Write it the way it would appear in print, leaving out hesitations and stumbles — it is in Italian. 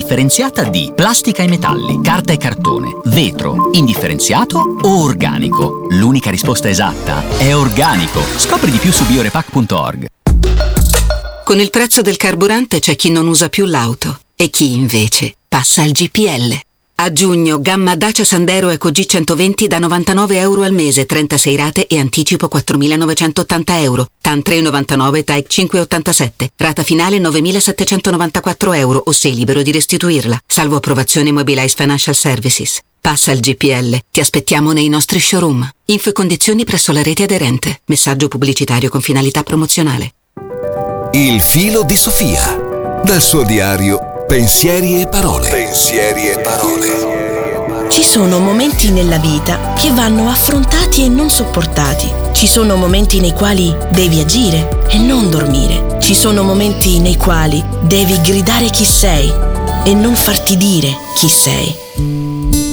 differenziata di plastica e metalli, carta e cartone, vetro, indifferenziato o organico? L'unica risposta esatta è organico. Scopri di più su biorepack.org. Con il prezzo del carburante c'è chi non usa più l'auto e chi invece passa al GPL. A giugno, gamma Dacia Sandero Eco G120 da €99 al mese, 36 rate e anticipo €4.980. TAN 3,99, TAEC 5,87. Rata finale €9.794 o sei libero di restituirla. Salvo approvazione Mobilize Financial Services. Passa al GPL. Ti aspettiamo nei nostri showroom. Info e condizioni presso la rete aderente. Messaggio pubblicitario con finalità promozionale. Il filo di Sofia. Dal suo diario Pensieri e parole. Pensieri e parole. Ci sono momenti nella vita che vanno affrontati e non sopportati. Ci sono momenti nei quali devi agire e non dormire. Ci sono momenti nei quali devi gridare chi sei e non farti dire chi sei.